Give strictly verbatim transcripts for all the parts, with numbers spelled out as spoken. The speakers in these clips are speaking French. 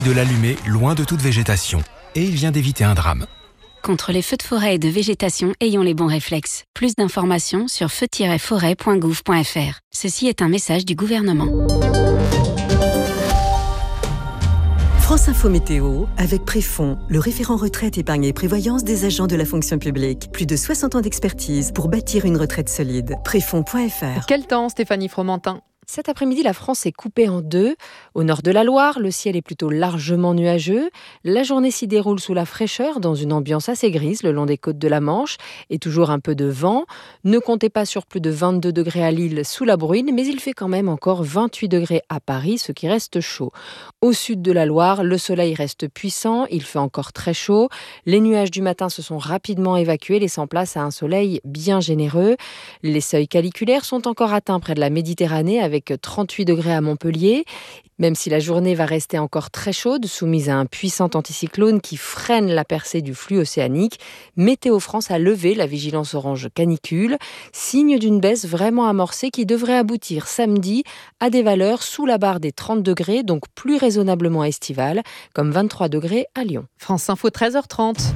de l'allumer loin de toute végétation. Et il vient d'éviter un drame. Contre les feux de forêt et de végétation, ayons les bons réflexes. Plus d'informations sur feu tiret forêt point gouv point f r. Ceci est un message du gouvernement. France Info Météo, avec Préfond, le référent retraite, épargne et prévoyance des agents de la fonction publique. Plus de soixante ans d'expertise pour bâtir une retraite solide. Préfond point f r. Quel temps, Stéphanie Fromentin? Cet après-midi, la France est coupée en deux. Au nord de la Loire, le ciel est plutôt largement nuageux. La journée s'y déroule sous la fraîcheur, dans une ambiance assez grise le long des côtes de la Manche, et toujours un peu de vent. Ne comptez pas sur plus de vingt-deux degrés à Lille sous la bruine, mais il fait quand même encore vingt-huit degrés à Paris, ce qui reste chaud. Au sud de la Loire, le soleil reste puissant, il fait encore très chaud. Les nuages du matin se sont rapidement évacués, laissant place à un soleil bien généreux. Les seuils caliculaires sont encore atteints près de la Méditerranée, avec trente-huit degrés à Montpellier. Même si la journée va rester encore très chaude, soumise à un puissant anticyclone qui freine la percée du flux océanique, Météo France a levé la vigilance orange canicule, signe d'une baisse vraiment amorcée qui devrait aboutir samedi à des valeurs sous la barre des trente degrés, donc plus raisonnablement estivales, comme vingt-trois degrés à Lyon. France Info, treize heures trente.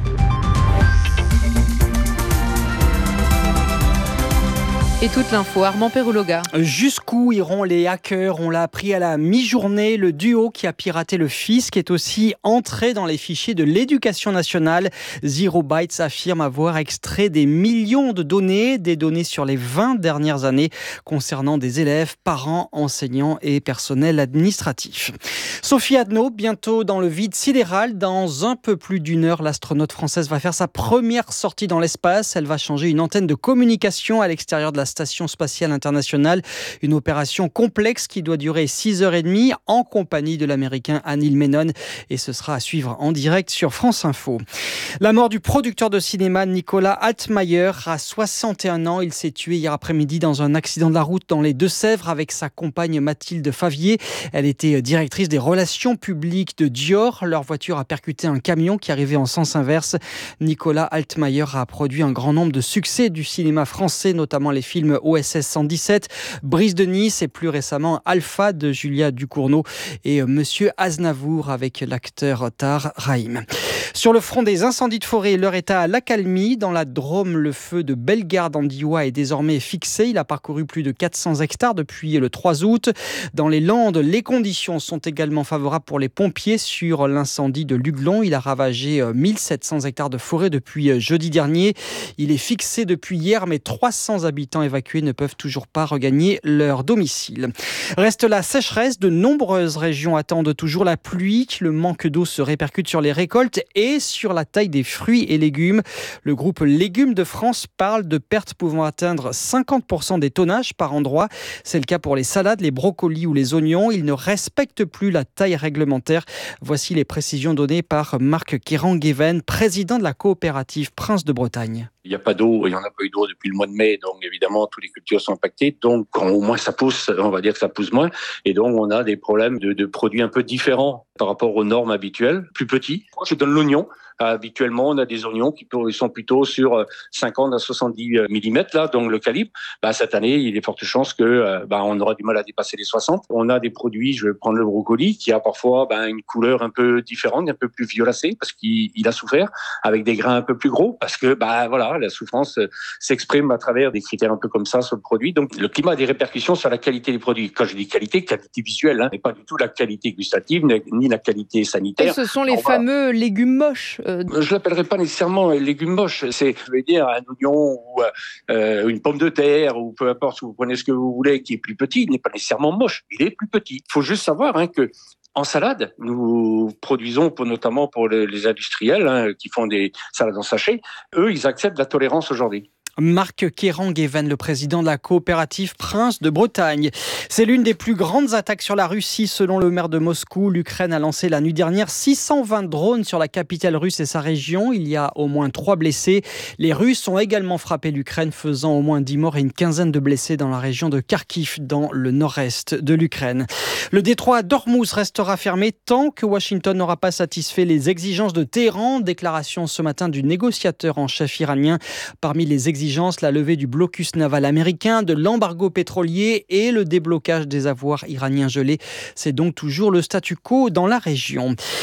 Et toute l'info, Armand Perrouloga. Jusqu'où iront les hackers? On l'a appris à la mi-journée. Le duo qui a piraté le fisc est aussi entré dans les fichiers de l'éducation nationale. Zero Bytes affirme avoir extrait des millions de données, des données sur les vingt dernières années concernant des élèves, parents, enseignants et personnel administratif. Sophie Adno, bientôt dans le vide sidéral. Dans un peu plus d'une heure, l'astronaute française va faire sa première sortie dans l'espace. Elle va changer une antenne de communication à l'extérieur de la Station spatiale internationale. Une opération complexe qui doit durer six heures trente en compagnie de l'américain Anil Menon. Et ce sera à suivre en direct sur France Info. La mort du producteur de cinéma Nicolas Altmayer à soixante et un ans. Il s'est tué hier après-midi dans un accident de la route dans les Deux-Sèvres avec sa compagne Mathilde Favier. Elle était directrice des relations publiques de Dior. Leur voiture a percuté un camion qui arrivait en sens inverse. Nicolas Altmayer a produit un grand nombre de succès du cinéma français, notamment les films O S S cent dix-sept, Brise de Nice et plus récemment Alpha de Julia Ducournau et Monsieur Aznavour avec l'acteur Tahar Rahim. Sur le front des incendies de forêt, l'heure est à l'accalmie. Dans la Drôme, le feu de Bellegarde en Diois est désormais fixé. Il a parcouru plus de quatre cents hectares depuis le trois août. Dans les Landes, les conditions sont également favorables pour les pompiers sur l'incendie de Luglon. Il a ravagé mille sept cents hectares de forêt depuis jeudi dernier. Il est fixé depuis hier, mais trois cents habitants évacués ne peuvent toujours pas regagner leur domicile. Reste la sécheresse. De nombreuses régions attendent toujours la pluie. Le manque d'eau se répercute sur les récoltes et sur la taille des fruits et légumes. Le groupe Légumes de France parle de pertes pouvant atteindre cinquante pour cent des tonnages par endroit. C'est le cas pour les salades, les brocolis ou les oignons. Ils ne respectent plus la taille réglementaire. Voici les précisions données par Marc Kéran-Guéven, président de la coopérative Prince de Bretagne. Il n'y a pas d'eau, il n'y en a pas eu d'eau depuis le mois de mai, donc évidemment, toutes les cultures sont impactées. Donc, quand au moins ça pousse, on va dire que ça pousse moins. Et donc, on a des problèmes de, de produits un peu différents par rapport aux normes habituelles, plus petits. Je donne l'oignon. Habituellement, on a des oignons qui sont plutôt sur cinquante à soixante-dix millimètres, là, donc le calibre. Bah, cette année, il est forte chance que bah, on aura du mal à dépasser les soixante. On a des produits, je vais prendre le brocoli, qui a parfois bah, une couleur un peu différente, un peu plus violacée, parce qu'il il a souffert, avec des grains un peu plus gros, parce que bah voilà, la souffrance s'exprime à travers des critères un peu comme ça sur le produit. Donc le climat a des répercussions sur la qualité des produits. Quand je dis qualité, qualité visuelle, hein, mais pas du tout la qualité gustative, ni la qualité sanitaire. Et ce sont les on fameux va... légumes moches. Euh... Je l'appellerais pas nécessairement légumes moches. C'est, je veux dire, un oignon ou euh, une pomme de terre ou peu importe, vous prenez ce que vous voulez, qui est plus petit, il n'est pas nécessairement moche. Il est plus petit. Il faut juste savoir hein, que en salade, nous produisons, pour, notamment pour les, les industriels hein, qui font des salades en sachet, eux, ils acceptent la tolérance aujourd'hui. Marc Kéran-Guéven, le président de la coopérative Prince de Bretagne. C'est l'une des plus grandes attaques sur la Russie, selon le maire de Moscou. L'Ukraine a lancé la nuit dernière six cent vingt drones sur la capitale russe et sa région. Il y a au moins trois blessés. Les Russes ont également frappé l'Ukraine, faisant au moins dix morts et une quinzaine de blessés dans la région de Kharkiv, dans le nord-est de l'Ukraine. Le détroit d'Ormuz restera fermé tant que Washington n'aura pas satisfait les exigences de Téhéran. Déclaration ce matin du négociateur en chef iranien. Parmi les exigences, la levée du blocus naval américain, de l'embargo pétrolier et le déblocage des avoirs iraniens gelés. C'est donc toujours le statu quo dans la région.